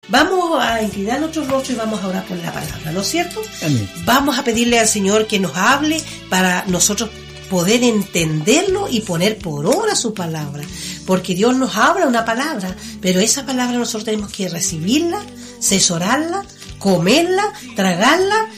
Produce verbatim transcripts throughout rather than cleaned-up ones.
Vamos a inclinar nuestros rostros y vamos a orar por la palabra, ¿no es cierto? Amén. Vamos a pedirle al Señor que nos hable para nosotros poder entenderlo y poner por obra su palabra. Porque Dios nos habla una palabra, pero esa palabra nosotros tenemos que recibirla, asesorarla, comerla, tragarla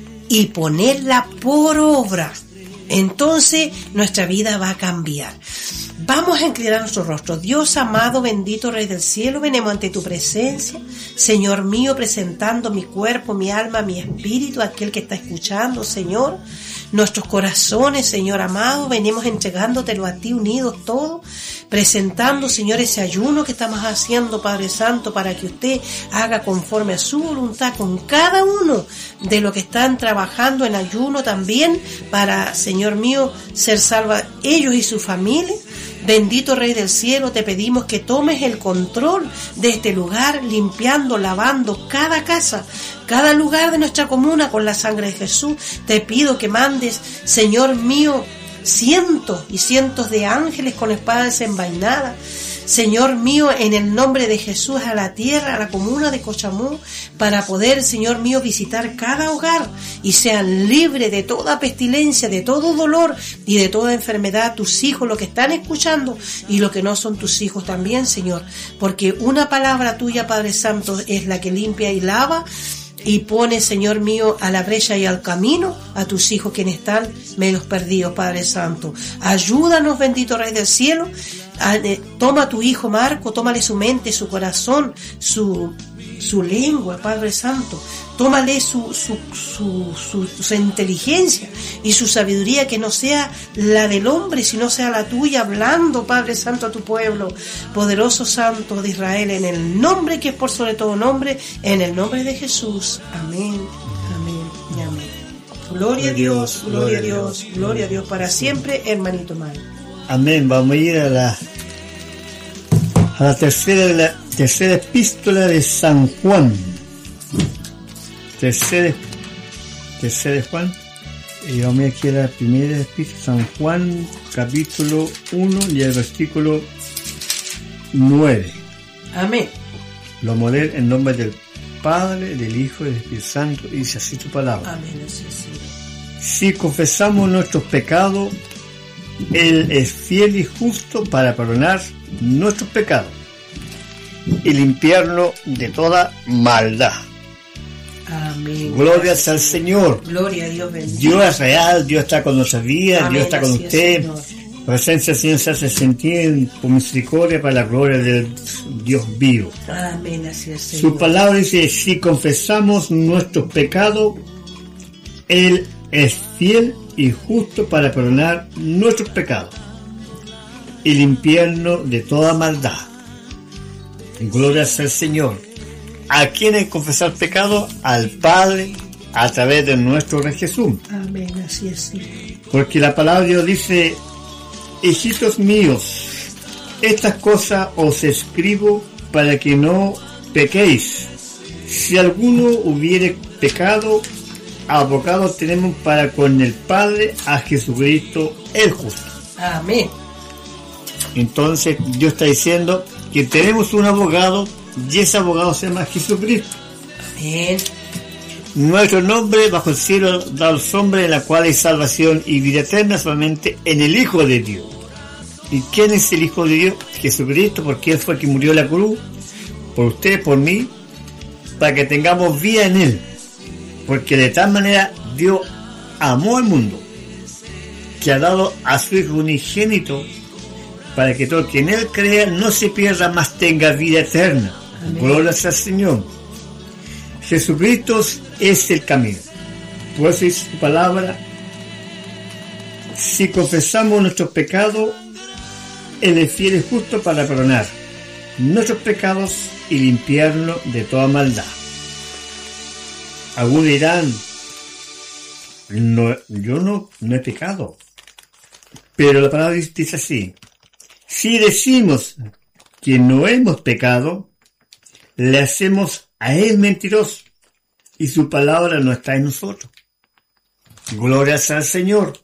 y ponerla por obra. Entonces nuestra vida va a cambiar. Vamos a inclinar nuestro rostro. Dios amado, bendito Rey del cielo, venimos ante tu presencia, Señor mío, presentando mi cuerpo, mi alma, mi espíritu, aquel que está escuchando, Señor. Nuestros corazones, Señor amado, venimos entregándotelo a ti, unidos todos, presentando, Señor, ese ayuno que estamos haciendo, Padre Santo, para que usted haga conforme a su voluntad con cada uno de los que están trabajando en ayuno también, para, Señor mío, ser salva ellos y su familia. Bendito Rey del cielo, te pedimos que tomes el control de este lugar, limpiando, lavando cada casa, cada lugar de nuestra comuna con la sangre de Jesús. Te pido que mandes, Señor mío, cientos y cientos de ángeles con espadas desenvainadas, Señor mío, en el nombre de Jesús, a la tierra, a la comuna de Cochamó, para poder, Señor mío, visitar cada hogar y sean libres de toda pestilencia, de todo dolor y de toda enfermedad, tus hijos, los que están escuchando y los que no son tus hijos también, Señor, porque una palabra tuya, Padre Santo, es la que limpia y lava y pone, Señor mío, a la brecha y al camino a tus hijos quienes están medios perdidos, Padre Santo. Ayúdanos, bendito Rey del cielo. Toma a tu hijo Marco, tómale su mente, su corazón, su, su lengua, Padre Santo. Tómale su, su, su, su, su inteligencia y su sabiduría, que no sea la del hombre, sino sea la tuya, hablando, Padre Santo, a tu pueblo. Poderoso Santo de Israel, en el nombre que es por sobre todo nombre, en el nombre de Jesús. Amén, amén y amén. Gloria a Dios, gloria a Dios, gloria a Dios para siempre, hermanito Mario. Amén. Vamos a ir a la a la tercera, la tercera epístola de San Juan. Tercera, tercera de Juan. Y vamos a ir aquí a la primera epístola, San Juan, capítulo uno y el versículo nueve. Amén. Lo vamos a leer en nombre del Padre, del Hijo y del Espíritu Santo, y dice así tu palabra. Amén. Así es. Si confesamos nuestros pecados, Él es fiel y justo para perdonar nuestros pecados y limpiarnos de toda maldad. Amén. Gloria al Señor. Gloria a Dios, bendito. Dios es real, Dios está con nuestras vidas, Amén, Dios está con así usted. es, La presencia del Señor se hace sentir por misericordia para la gloria del Dios vivo. Amén, así es, Señor. Su palabra dice, si confesamos nuestros pecados, Él es fiel y justo para perdonar nuestros pecados y limpiarnos de toda maldad. Gloria al Señor. ¿A quién hay que confesar pecado? Al Padre, a través de nuestro Rey Jesús. Amén, así es. Porque la palabra de Dios dice, hijitos míos, estas cosas os escribo para que no pequéis. Si alguno hubiere pecado, abogado tenemos para con el Padre a Jesucristo el justo. Amén. Entonces Dios está diciendo que tenemos un abogado y ese abogado se llama Jesucristo. Amén. Nuestro nombre bajo el cielo da a los hombres, en la cual hay salvación y vida eterna solamente en el Hijo de Dios. ¿Y quién es el Hijo de Dios? Jesucristo, porque Él fue el que murió en la cruz por usted, por mí, para que tengamos vida en Él. Porque de tal manera Dios amó al mundo, que ha dado a su Hijo unigénito, para que todo el que en Él crea no se pierda, más tenga vida eterna. Amén. Gloria al Señor. Jesucristo es el camino. Por eso dice su palabra, si confesamos nuestros pecados, Él es fiel y justo para perdonar nuestros pecados y limpiarnos de toda maldad. Algunos dirán, no, yo no, no he pecado. Pero la palabra dice así, si decimos que no hemos pecado, le hacemos a Él mentiroso y su palabra no está en nosotros. Gloria al Señor.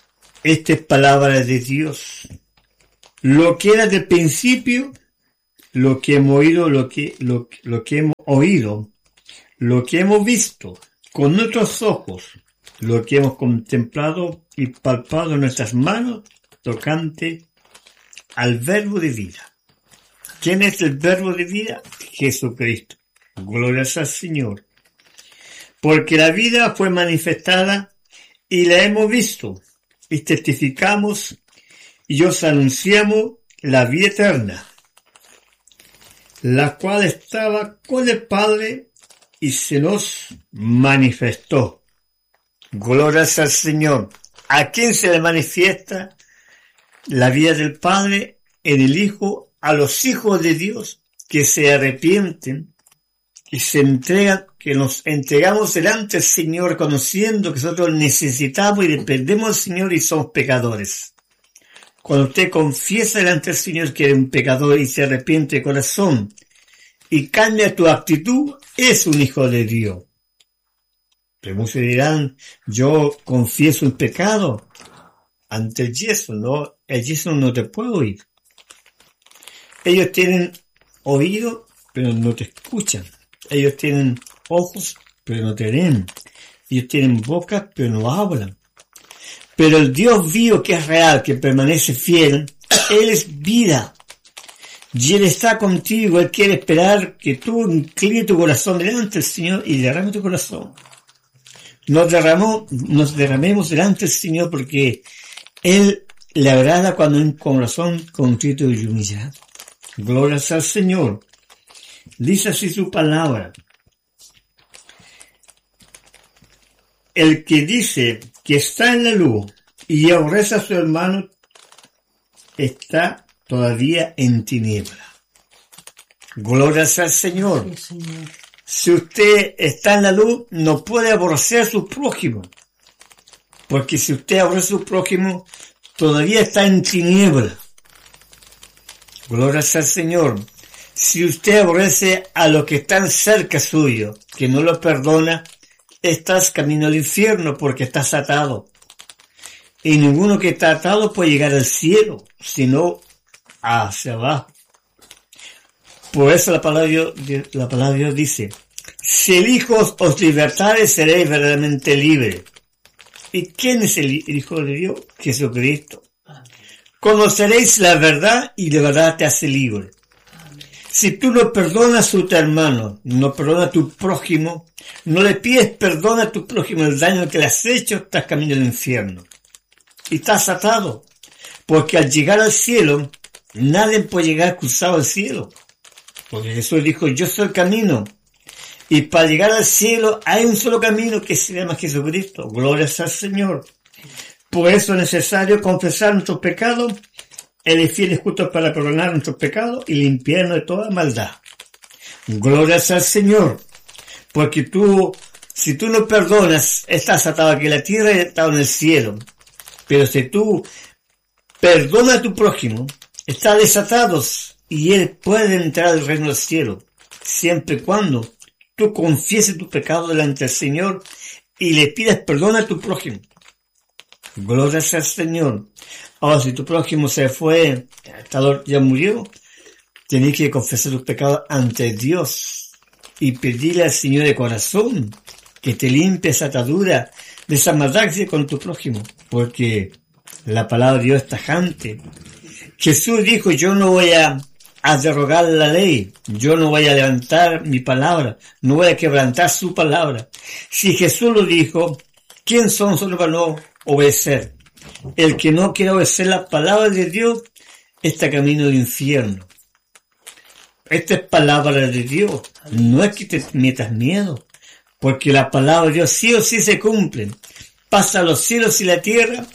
Esta es palabra de Dios. Lo que era del principio, lo que hemos oído, lo que, lo, lo que hemos oído, lo que hemos visto con nuestros ojos, lo que hemos contemplado y palpado en nuestras manos tocante al verbo de vida. ¿Quién es el verbo de vida? Jesucristo. Gloria al Señor. Porque la vida fue manifestada y la hemos visto y testificamos y os anunciamos la vida eterna, la cual estaba con el Padre y se nos manifestó. Gloria al Señor. ¿A quién se le manifiesta la vida del Padre? En el Hijo, a los hijos de Dios que se arrepienten y se entregan, que nos entregamos delante del Señor conociendo que nosotros necesitamos y dependemos del Señor y somos pecadores. Cuando usted confiesa delante del Señor que eres un pecador y se arrepiente de corazón y cambia tu actitud, es un hijo de Dios. Pero muchos dirán, yo confieso un pecado ante el yeso, no, el yeso no te puede oír. Ellos tienen oído, pero no te escuchan. Ellos tienen ojos, pero no te ven. Ellos tienen boca, pero no hablan. Pero el Dios vivo que es real, que permanece fiel, Él es vida. Y Él está contigo. Él quiere esperar que tú inclines tu corazón delante del Señor y derrame tu corazón. Nos derramó, nos derramemos delante del Señor porque Él le agrada cuando un corazón contrito y humillado. Gloria al Señor. Dice así su palabra. El que dice que está en la luz y aborrece a su hermano está todavía en tiniebla. Gloria al Señor. Sí, Señor. Si usted está en la luz, no puede aborrecer a su prójimo. Porque si usted aborrece a su prójimo, todavía está en tiniebla. Gloria al Señor. Si usted aborrece a los que están cerca suyo, que no lo perdona, estás camino al infierno porque estás atado. Y ninguno que está atado puede llegar al cielo, sino hacia abajo. Por eso la palabra de Dios, la palabra de Dios dice, si el Hijo os libertare, seréis verdaderamente libres. ¿Y quién es el Hijo de Dios? Jesucristo. Conoceréis la verdad y la verdad te hace libre. Si tú no perdonas a tu hermano, no perdonas a tu prójimo, no le pides perdón a tu prójimo el daño que le has hecho, estás camino al infierno. Y estás atado. Porque al llegar al cielo, nadie puede llegar cruzado al cielo. Porque Jesús dijo, yo soy el camino. Y para llegar al cielo hay un solo camino que se llama Jesucristo. Gloria al Señor. Por eso es necesario confesar nuestros pecados. Él es fiel y justo para perdonar nuestros pecados y limpiarnos de toda maldad. Gloria al Señor. Porque tú, si tú no perdonas, estás atado aquí en la tierra y atado en el cielo. Pero si tú perdonas a tu prójimo, estás desatado y él puede entrar al reino del cielo. Siempre y cuando tú confieses tu pecado delante del Señor y le pidas perdón a tu prójimo. Gloria al Señor. Ahora, si tu prójimo se fue, ya murió, tenés que confesar tus pecados ante Dios y pedirle al Señor de corazón que te limpie esa atadura de esa maldad que con tu prójimo, porque la palabra de Dios es tajante. Jesús dijo, yo no voy a, a derogar la ley, yo no voy a levantar mi palabra, no voy a quebrantar su palabra. Si Jesús lo dijo, ¿quién son nosotros para no obedecer? El que no quiere obedecer la palabra de Dios está camino del infierno. Esta es palabra de Dios. No es que te metas miedo, porque la palabra de Dios sí o sí se cumple. Pasa los cielos y la tierra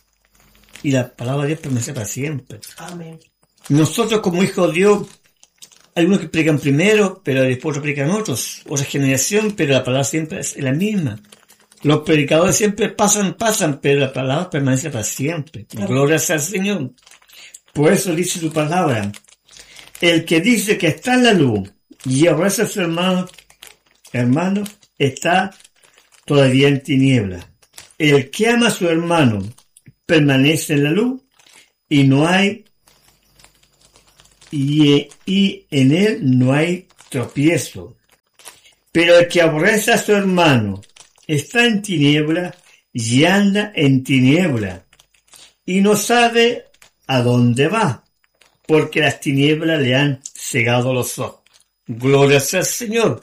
y la palabra de Dios permanece para siempre. Amén. Nosotros como hijos de Dios, hay unos que predican primero, pero después predican otros, otra generación, pero la palabra siempre es la misma. Los predicadores siempre pasan, pasan, pero la palabra permanece para siempre. Amén. Gloria sea al Señor. Por eso dice su palabra, el que dice que está en la luz y abraza a su hermano, hermano, está todavía en tiniebla. El que ama a su hermano permanece en la luz y no hay y, y en él no hay tropiezo. Pero el que aborrece a su hermano está en tiniebla y anda en tiniebla y no sabe a dónde va, porque las tinieblas le han cegado los ojos. Gloria sea al Señor.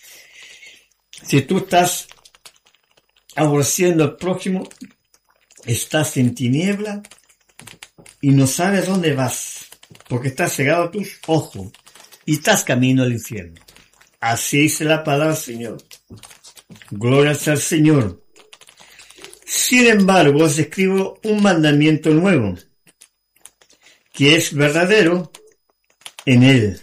Si tú estás aborreciendo al prójimo, estás en tiniebla y no sabes dónde vas, porque estás cegado a tus ojos y estás camino al infierno. Así dice la palabra del Señor. Gloria sea al Señor. Sin embargo, os escribo un mandamiento nuevo, que es verdadero en él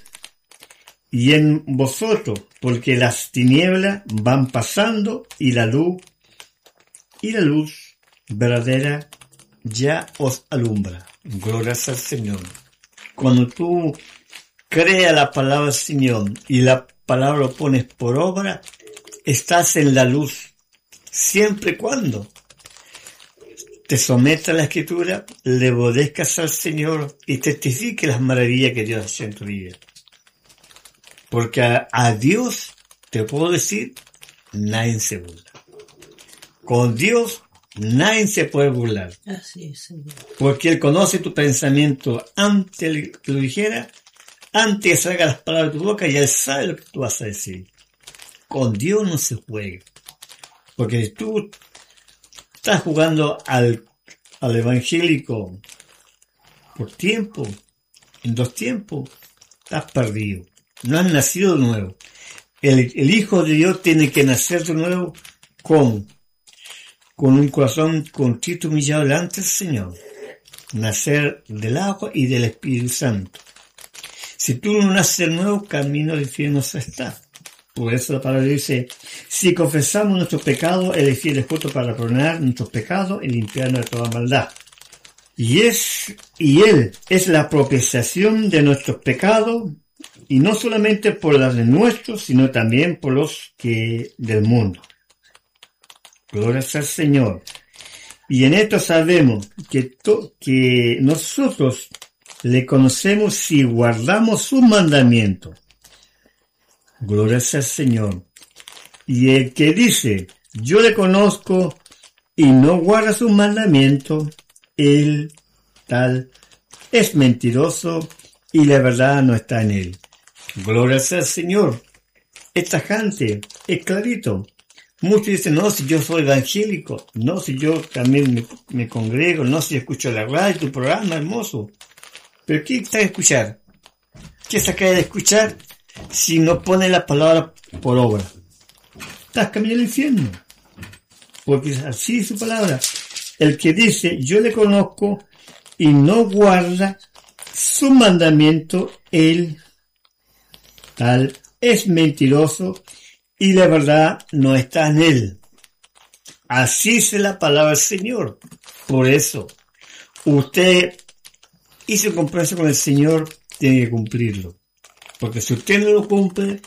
y en vosotros, porque las tinieblas van pasando y la luz y la luz verdadera ya os alumbra. Gloria al Señor. Cuando tú creas la palabra del Señor y la palabra lo pones por obra, estás en la luz. Siempre y cuando te sometas a la Escritura, le obedezcas al Señor y testifiques las maravillas que Dios hace en tu vida. Porque a, a Dios, te puedo decir, nadie se burla. Con Dios nadie se puede burlar. Así es, Señor. Porque Él conoce tu pensamiento antes que lo dijera, antes que salga las palabras de tu boca, ya Él sabe lo que tú vas a decir. Con Dios no se juega. Porque si tú estás jugando al, al evangélico por tiempo, en dos tiempos, estás perdido. No has nacido de nuevo. El, el Hijo de Dios tiene que nacer de nuevo con, con un corazón contrito y humillado delante del Señor. Nacer del agua y del Espíritu Santo. Si tú no naces de nuevo, camino al infierno se está. Por eso la palabra dice, si confesamos nuestros pecados, Él es fiel y justo para perdonar nuestros pecados y limpiarnos de toda maldad. Y es, y Él es la propiciación de nuestros pecados, y no solamente por los de nuestros, sino también por los que del mundo. Gloria al Señor. Y en esto sabemos que, to, que nosotros le conocemos si guardamos sus mandamientos. Gloria al Señor. Y el que dice, yo le conozco y no guarda sus mandamientos, él tal es mentiroso y la verdad no está en él. Gloria al Señor. Esta gente es clarito. Muchos dicen, no, si yo soy evangélico, no, si yo también me, me congrego, no, si yo escucho la radio, tu programa hermoso. Pero ¿qué está a escuchar? ¿Qué se acaba de escuchar si no pone la palabra por obra? Estás caminando al infierno. Porque así es su palabra. El que dice, yo le conozco y no guarda su mandamiento, él tal es mentiroso y la verdad no está en él. Así es la palabra del Señor. Por eso, usted hizo un compromiso con el Señor, tiene que cumplirlo. Porque si usted no lo cumple,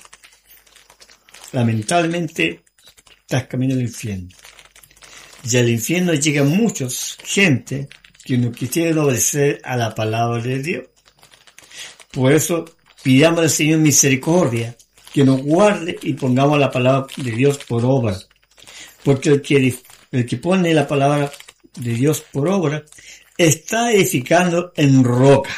lamentablemente, estás caminando al infierno. Y al infierno llegan muchos, gente, que no quisieran obedecer a la palabra de Dios. Por eso, pidamos al Señor misericordia, que nos guarde y pongamos la palabra de Dios por obra. Porque el que, el que pone la palabra de Dios por obra, está edificando en roca.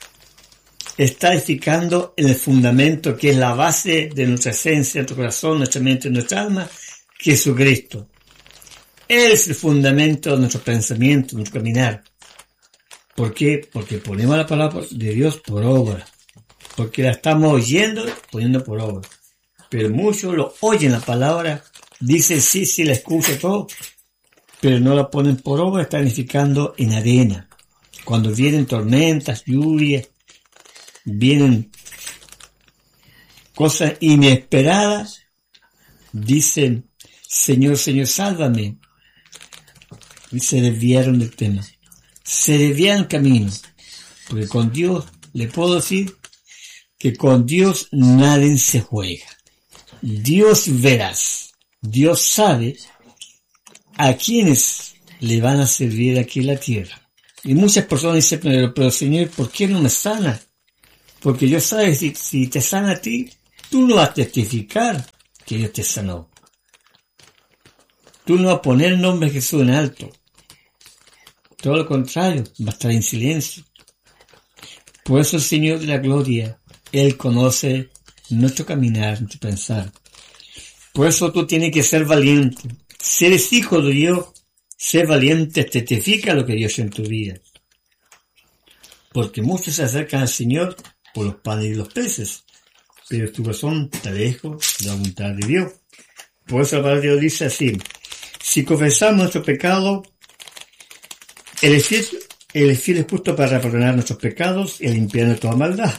Está edificando en el fundamento que es la base de nuestra esencia, nuestro corazón, nuestra mente, nuestra alma, Jesucristo. Él es el fundamento de nuestro pensamiento, de nuestro caminar. ¿Por qué? Porque ponemos la palabra de Dios por obra. Porque la estamos oyendo, poniendo por obra. Pero muchos lo oyen la palabra, dicen sí, sí, la escuchan todo, pero no la ponen por obra, están edificando en arena. Cuando vienen tormentas, lluvias, vienen cosas inesperadas, dicen, Señor, Señor, sálvame. Y se desviaron del tema. Se desviaron el camino. Porque con Dios, le puedo decir, que con Dios nadie se juega. Dios verás. Dios sabe a quienes le van a servir aquí en la tierra. Y muchas personas dicen, pero, pero Señor, ¿por qué no me sana? Porque Dios sabe, si, si te sana a ti, tú no vas a testificar que Dios te sanó. Tú no vas a poner el nombre de Jesús en alto. Todo lo contrario, va a estar en silencio. Por eso el Señor de la Gloria, Él conoce nuestro caminar, nuestro pensar. Por eso tú tienes que ser valiente. Si eres hijo de Dios, ser valiente testifica lo que Dios ha hecho en tu vida. Porque muchos se acercan al Señor por los panes y los peces, pero tu corazón está lejos de la voluntad de Dios. Por eso la palabra de Dios dice así: si confesamos nuestro pecado, Él es fiel, Él es fiel y justo para perdonar nuestros pecados y limpiarnos de toda maldad.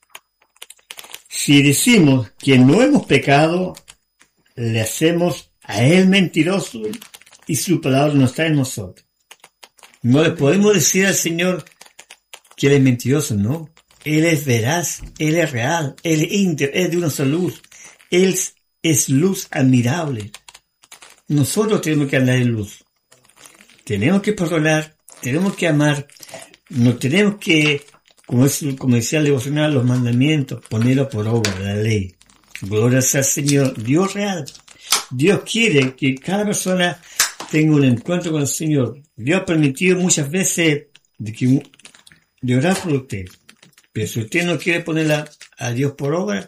Si decimos que no hemos pecado, le hacemos a Él mentiroso y su palabra no está en nosotros. No le podemos decir al Señor que Él es mentiroso, no. Él es veraz, Él es real, Él es íntegro, Él es de una sola luz. Él es luz admirable. Nosotros tenemos que andar en luz. Tenemos que perdonar, tenemos que amar, no tenemos que, como, es, como decía el devocional, los mandamientos, ponerlo por obra, la ley. Gloria sea al Señor, Dios real. Dios quiere que cada persona tenga un encuentro con el Señor. Dios ha permitido muchas veces de, que, de orar por usted. Pero si usted no quiere ponerla a Dios por obra,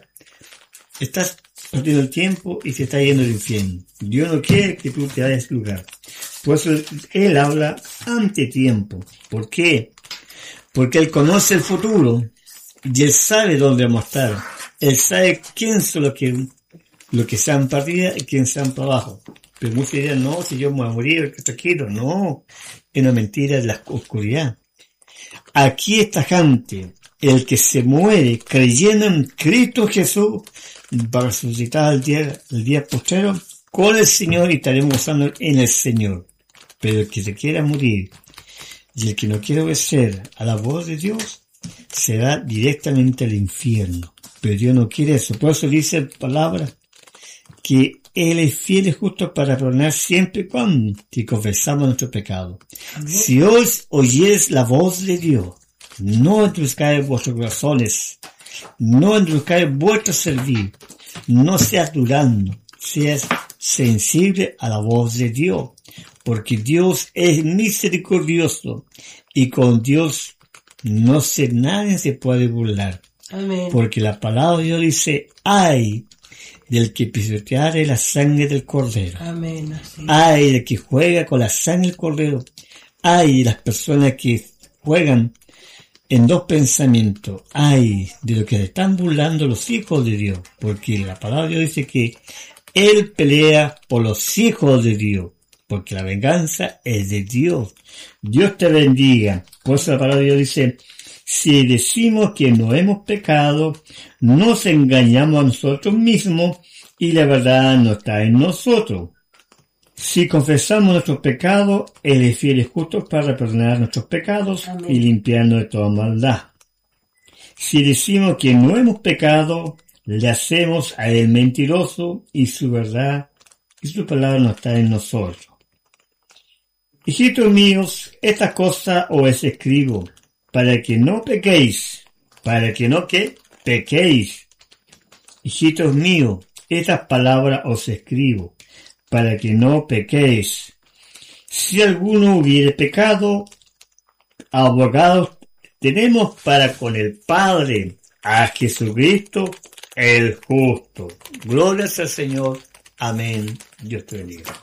estás perdiendo el tiempo y se está yendo al infierno. Dios no quiere que tú te vayas a ese lugar. Por eso Él habla ante tiempo. ¿Por qué? Porque Él conoce el futuro y Él sabe dónde vamos a estar. Él sabe quién son los que, los que sean para arriba y quién sean para abajo. Pero muchos dirán, no, si yo me voy a morir, que esto quiero. No, es una mentira de la oscuridad. Aquí está gente, el que se muere creyendo en Cristo Jesús, va a resucitar el día, el día postrero con el Señor y estaremos gozando en el Señor. Pero el que se quiera morir y el que no quiera obedecer a la voz de Dios será directamente al infierno. Pero Dios no quiere eso. Por eso dice la palabra que Él es fiel y justo para perdonar siempre y cuando que confesamos nuestro pecado. Si hoy oyes la voz de Dios, no endurezcáis vuestros corazones, no endurezcáis vuestro servir, no seas durando, seas sensible a la voz de Dios, porque Dios es misericordioso y con Dios no se nadie se puede burlar. Amén. Porque la palabra de Dios dice, ay del que pisoteare la sangre del cordero. Amén. Así. Ay del que juega con la sangre del cordero. Ay de las personas que juegan en dos pensamientos. Ay de lo que le están burlando los hijos de Dios. Porque la palabra de Dios dice que Él pelea por los hijos de Dios. Porque la venganza es de Dios. Dios te bendiga. Por eso la palabra de Dios dice, si decimos que no hemos pecado, nos engañamos a nosotros mismos y la verdad no está en nosotros. Si confesamos nuestros pecados, Él es fiel y justo para perdonar nuestros pecados. Amén. Y limpiarnos de toda maldad. Si decimos que no hemos pecado, le hacemos a Él mentiroso y su verdad y su palabra no está en nosotros. Hijitos míos, estas cosas os escribo para que no pequéis, para que no que pequéis. Hijitos míos, estas palabras os escribo para que no pequéis. Si alguno hubiere pecado, abogados tenemos para con el Padre, a Jesucristo el justo. Gloria al Señor. Amén. Dios te bendiga.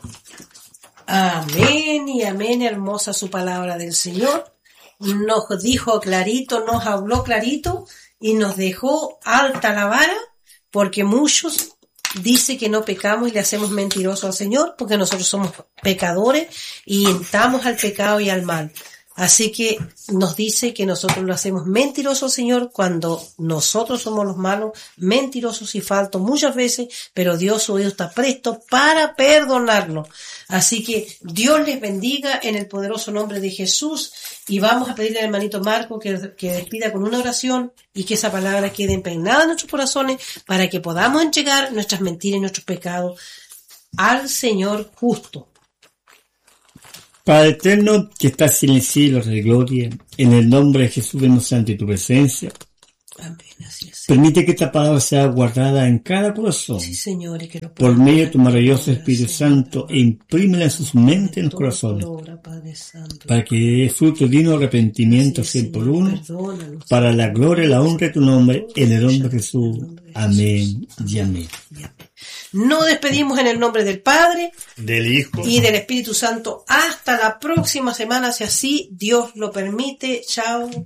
Amén y amén. Hermosa su palabra del Señor. Nos dijo clarito, nos habló clarito y nos dejó alta la vara, porque muchos dicen que no pecamos y le hacemos mentiroso al Señor, porque nosotros somos pecadores y entramos al pecado y al mal. Así que nos dice que nosotros lo hacemos mentiroso al Señor cuando nosotros somos los malos, mentirosos y faltos muchas veces, pero Dios, su Dios, está presto para perdonarnos. Así que Dios les bendiga en el poderoso nombre de Jesús y vamos a pedirle al hermanito Marco que, que despida con una oración y que esa palabra quede impregnada en nuestros corazones para que podamos entregar nuestras mentiras y nuestros pecados al Señor justo. Padre eterno, que estás en el cielo, Rey de gloria, en el nombre de Jesús venimos ante tu presencia. Amén, así es. Permite que esta palabra sea guardada en cada corazón. Sí, Señor, y que lo Por puedan medio de tu maravilloso ahora, Espíritu Señor, Santo, e imprímela en sus mentes y en los todo corazones, por obra, Padre Santo. para que dé fruto digno de arrepentimiento Así es, cien por Señor, uno, perdónalos, para la Señor. gloria y la honra de tu nombre, en el nombre de En Jesús. el nombre de Amén Jesús. y amén. Y amén. Nos despedimos en el nombre del Padre Del Hijo y del Espíritu Santo. Hasta la próxima semana, si así Dios lo permite. Chao.